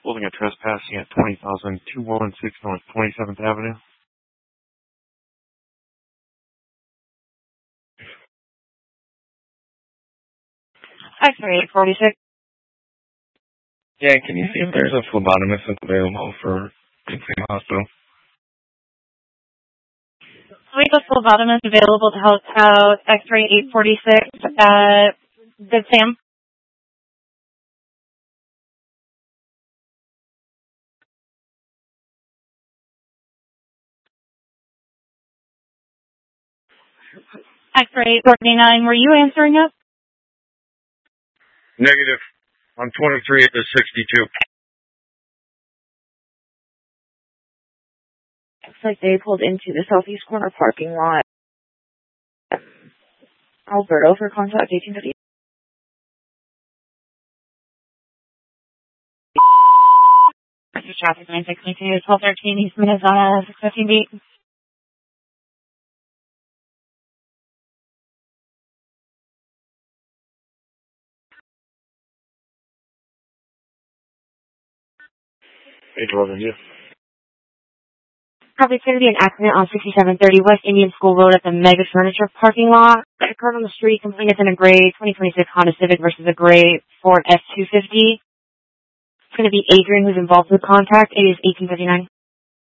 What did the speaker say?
holding a trespassing at 20,216 North 27th Avenue. X-ray 846. Yeah, can you see if there's a phlebotomist that's available for Kingston Hospital? We have a phlebotomist available to help out X-ray 846 at Good Sam. X-ray 849, were you answering us? Negative. I'm 23 at the 62. Looks like they pulled into the southeast corner parking lot. Alberto for contact 1850. This is traffic 9622 1213 East Minnesota 615 beat. Hey, Jordan, you. Probably going to be an accident on 6730 West Indian School Road at the Mega Furniture parking lot. It occurred on the street. Complainant in a gray 2026 Honda Civic versus a gray Ford F-250. It's going to be Adrian who's involved with contact. It is 1859.